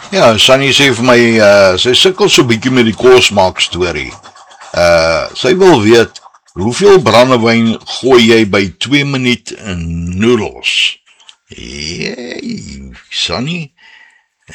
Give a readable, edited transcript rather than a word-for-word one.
Ja, Sunny sê vir my, sy sukkel so bietjie met die kosmaak storie. Sy wil weet, hoeveel brandewyn gooi jy by 2 minuut in noedels? Jee, Sunny,